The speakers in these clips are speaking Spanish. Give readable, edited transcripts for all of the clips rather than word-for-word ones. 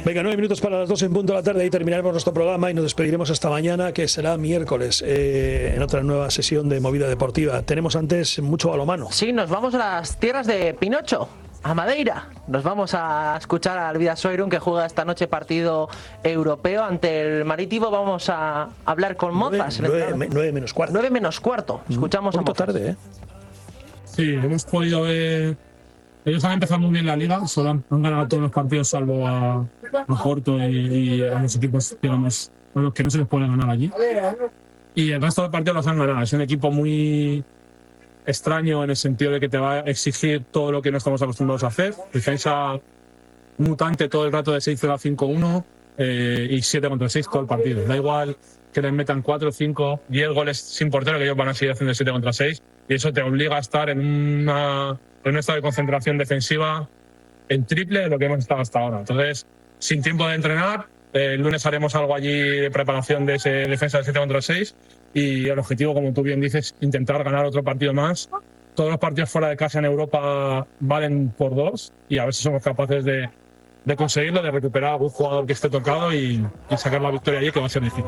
Venga, 9 minutos para las 2 en punto de la tarde y terminaremos nuestro programa y nos despediremos hasta mañana, que será miércoles, en otra nueva sesión de Movida Deportiva. Tenemos antes mucho balonmano. Sí, nos vamos a las tierras de Pinocho, a Madeira. Nos vamos a escuchar al Vidasoa Irún, que juega esta noche partido europeo ante el Marítimo. Vamos a hablar con Mozas. 9 menos cuarto. 9 menos cuarto. Escuchamos a Mozas. Tarde, ¿eh? Sí, hemos podido ver. Ellos han empezado muy bien la liga, solo han ganado todos los partidos salvo a Porto y a los equipos, digamos, a los que no se les puede ganar allí. Y el resto de partidos los han ganado. Es un equipo muy extraño en el sentido de que te va a exigir todo lo que no estamos acostumbrados a hacer. Defensa mutante todo el rato de 6-5-1 y 7 contra 6 todo el partido. Da igual que les metan 4, 5, 10 goles sin portero, que ellos van a seguir haciendo 7 contra 6, y eso te obliga a estar en un estado de concentración defensiva en triple de lo que hemos estado hasta ahora. Entonces, sin tiempo de entrenar, el lunes haremos algo allí de preparación de ese defensa de 7 contra 6, y el objetivo, como tú bien dices, intentar ganar otro partido más. Todos los partidos fuera de casa en Europa valen por 2, y a ver si somos capaces de conseguirlo, de recuperar a algún jugador que esté tocado y sacar la victoria allí, que va a ser difícil.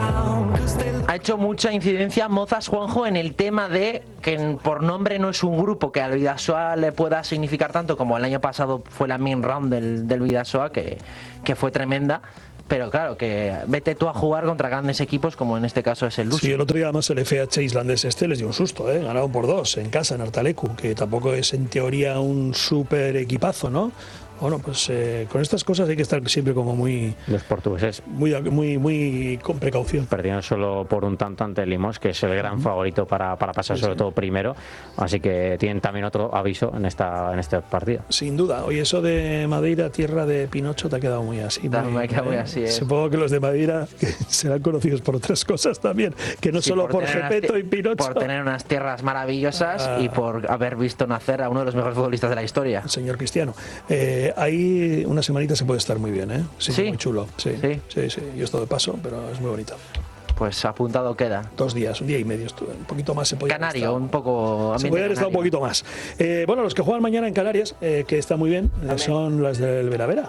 Ha hecho mucha incidencia Mozas, Juanjo, en el tema de que por nombre no es un grupo que al Vidasoa le pueda significar tanto como el año pasado fue la main round del Vidasoa, que fue tremenda. Pero claro, que vete tú a jugar contra grandes equipos como en este caso es el Luso. Sí, el otro día además el FH islandés les dio un susto, ganaron por 2 en casa en Artalecu, que tampoco es en teoría un súper equipazo, ¿no? Bueno, pues con estas cosas hay que estar siempre como muy... Los portugueses muy con precaución. Perdieron solo por un tanto ante Limos, que es el gran favorito para pasar, sobre todo primero. Así que tienen también otro aviso en este partido. Sin duda. Oye, eso de Madeira, tierra de Pinocho, te ha quedado muy así. Me ha quedado muy así. Supongo que los de Madeira serán conocidos por otras cosas también, que no solo por Gepetto y Pinocho. Por tener unas tierras maravillosas y por haber visto nacer a uno de los mejores futbolistas de la historia. El señor Cristiano. Ahí una semanita se puede estar muy bien, ¿eh? Sí, muy chulo. Sí. Yo he estado de paso, pero es muy bonito. Pues apuntado queda. 2 días, un día y medio estuve. Un poquito más se podía Canario, haber un poco. Se podría haber estado un poquito más. Bueno, los que juegan mañana en Canarias, que está muy bien, son las del Veravera.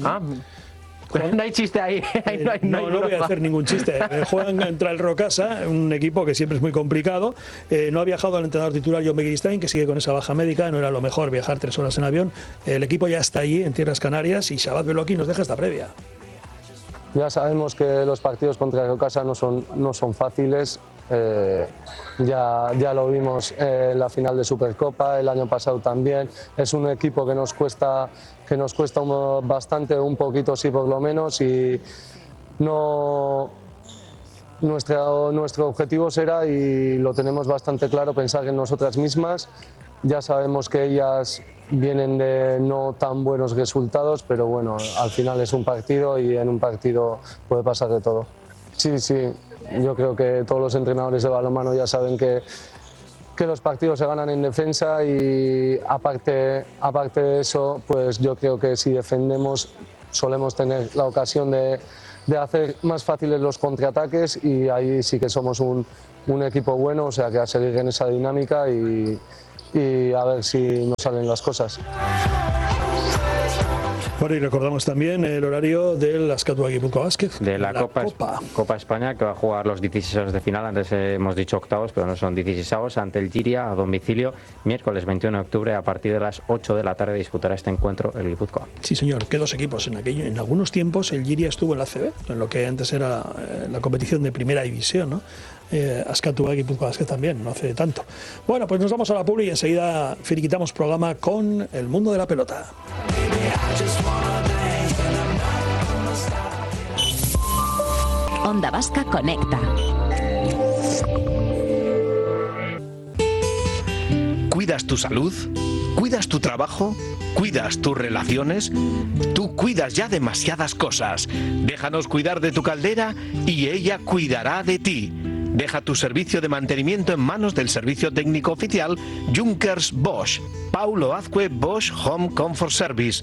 No hay chiste ahí. No voy a hacer ningún chiste. Juegan contra el Rocasa, un equipo que siempre es muy complicado. No ha viajado el entrenador titular John Begiristain, que sigue con esa baja médica. No era lo mejor viajar 3 horas en avión. El equipo ya está allí en tierras canarias y Shabat Beloki nos deja esta previa. Ya sabemos que los partidos contra el Rocasa no son fáciles. Ya lo vimos en la final de Supercopa, el año pasado también. Es un equipo que nos cuesta bastante, un poquito sí por lo menos, y nuestro objetivo será, y lo tenemos bastante claro, pensar en nosotras mismas. Ya sabemos que ellas vienen de no tan buenos resultados, pero bueno, al final es un partido y en un partido puede pasar de todo. Sí, yo creo que todos los entrenadores de balonmano ya saben que los partidos se ganan en defensa, y aparte de eso, pues yo creo que si defendemos solemos tener la ocasión de hacer más fáciles los contraataques, y ahí sí que somos un equipo bueno, o sea que a seguir en esa dinámica y a ver si nos salen las cosas. Bueno, y recordamos también el horario del Azkatuak Gipuzkoa Basket. De la Copa España, que va a jugar los 16avos de final. Antes hemos dicho octavos, pero no son 16avos. Ante el Giria a domicilio, miércoles 21 de octubre, a partir de las 8 de la tarde disputará este encuentro el Gipuzkoa. Sí, señor, que 2 equipos. En algunos tiempos el Giria estuvo en la ACB, en lo que antes era la competición de primera división, ¿no? Azkatuak Gipuzkoa Basket también, no hace tanto. Bueno, pues nos vamos a la publi y enseguida finiquitamos programa con el mundo de la pelota. Onda Vasca Conecta. ¿Cuidas tu salud? ¿Cuidas tu trabajo? ¿Cuidas tus relaciones? Tú cuidas ya demasiadas cosas. Déjanos cuidar de tu caldera y ella cuidará de ti. Deja tu servicio de mantenimiento en manos del servicio técnico oficial Junkers Bosch. Paulo Azcue Bosch Home Comfort Service,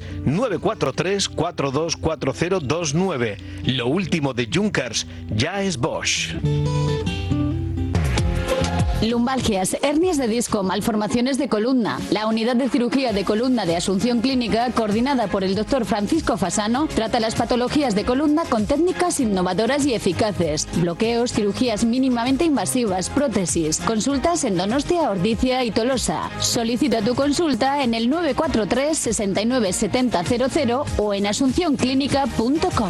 943-424029. Lo último de Junkers ya es Bosch. Lumbalgias, hernias de disco, malformaciones de columna. La unidad de cirugía de columna de Asunción Clínica, coordinada por el doctor Francisco Fasano, trata las patologías de columna con técnicas innovadoras y eficaces. Bloqueos, cirugías mínimamente invasivas, prótesis. Consultas en Donostia, Ordizia y Tolosa. Solicita tu consulta en el 943 69 70 00 o en asuncionclínica.com.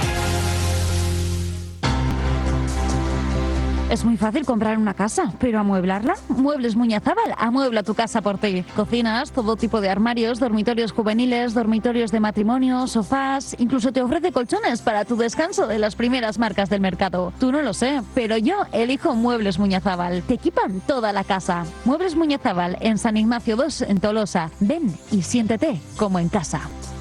Es muy fácil comprar una casa, pero amueblarla. Muebles Muñazábal amuebla tu casa por ti. Cocinas, todo tipo de armarios, dormitorios juveniles, dormitorios de matrimonio, sofás. Incluso te ofrece colchones para tu descanso de las primeras marcas del mercado. Tú no lo sé, pero yo elijo Muebles Muñazábal. Te equipan toda la casa. Muebles Muñazábal en San Ignacio 2 en Tolosa. Ven y siéntete como en casa.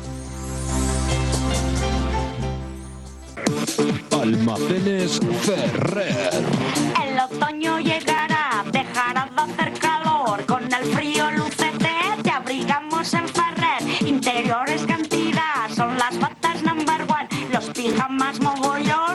Almacenes Ferrer. El otoño llegará, dejará de hacer calor. Con el frío lucete te abrigamos en Ferrer. Interiores cantidad, son las batas number one. Los pijamas mogollón